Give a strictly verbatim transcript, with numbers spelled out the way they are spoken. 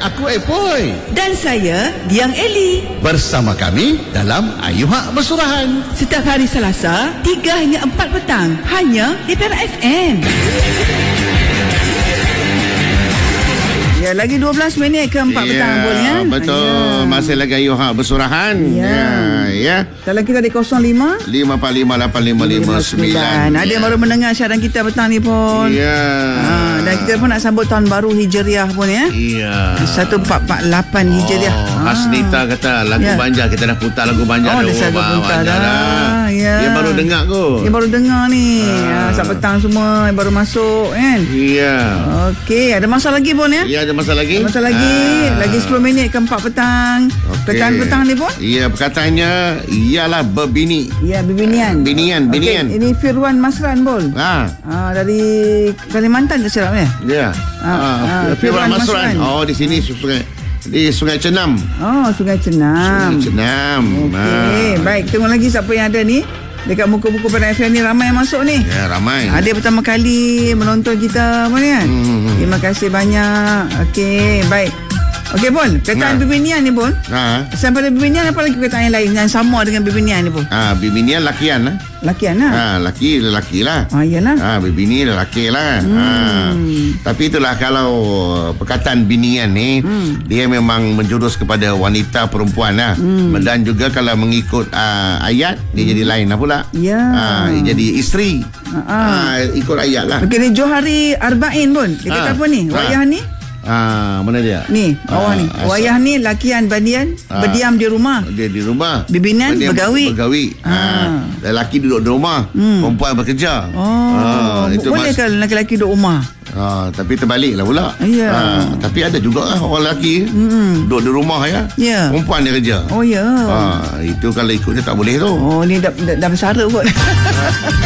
aku Epoi. Dan saya Diang Eli. Bersama kami dalam Ayuhak Bersurahan. Setiap hari Selasa tiga hingga empat petang. Hanya di Perak F M. Ya, lagi dua belas minit ke empat ya, petang boleh. Betul. Ya. Masih lagi Ayuhak Bersurahan. Ya. Ya. Ya. Kalau kita di kosong lima lima empat lima lapan lima lima sembilan. Ada yang baru mendengar siaran kita petang ni pun. Ya. Ha, dan kita pun nak sambut tahun baru Hijriah pun ya. Ya. seribu empat ratus empat puluh lapan Hijriah. Oh, Hasnita kata lagu ya. Banjar, kita dah putar lagu Banjar. Oh, dah lagu putar dah. dah. Ya. Dia baru dengar kot. Dia baru dengar ni. Ha. Ha, saat petang semua yang baru masuk kan. Ya. Okey, ada masa lagi pun ya. Ya, ada masa lagi. Ada masa lagi. Ha. Lagi sepuluh minit ke empat petang. Okay. Perkataan petang ni pun? Ya, perkataannya ialah berbini. Ya, bibinian. Binian, binian. Okay. Ini Firwan Masran Bol. Ha. Ha, dari Kalimantan tak silap ya? Ya. Ha. Ha. Ha. Firwan Masran. Oh, di sini sungai di Sungai Cenam. Oh, Sungai Cenam. Sungai Cenam. Okey, ha. Baik, tengok lagi siapa yang ada ni. Dekat muka-muka Perak F M ni ramai yang masuk ni. Ya, ramai. Ada pertama kali menonton kita apa ni kan? Hmm. Terima kasih banyak. Okey, baik. Okey, Bon. Perkataan nah. bibinian ni, Bon. Ha. Sampai bibinian, apa lagi perkataan yang lain yang sama dengan bibinian ni, Bon? Ah, ha, bibinian lakian lah. Lakian lah? Ha, laki lelaki lah. Ah, iyalah. Ha, bibini lelaki lah. Hmm. Ha. Tapi itulah kalau perkataan binian ni, hmm. dia memang menjurus kepada wanita perempuan lah. Hmm. Dan juga kalau mengikut uh, ayat, dia hmm. jadi lain lah pula. Ya. Ha, dia jadi isteri. Ha, ha. Ha, ikut ayat lah. Okey, ni Johari Arba'in, Bon. Dia kata ha. apa ni? Wayah ha. ni? Ah, mana dia? Ni, bawah ah, ni. Wayah ni lakian bandian ah, berdiam di rumah. Dia di rumah. Bibinan berdiam, bergawi. Bergawi. Ah. ah. Lelaki duduk di rumah, hmm. perempuan bekerja. Oh. Ah, itu boleh mas- kan lelaki duduk rumah? Ah, tapi terbaliklah pula. Ya. Ah, tapi ada juga lah orang lelaki hmm. duduk di rumah ya. Ya. Perempuan dia kerja. Oh ya. Ah, itu kalau ikut dia tak boleh tu. Oh, ni dah dah, dah bersara kot.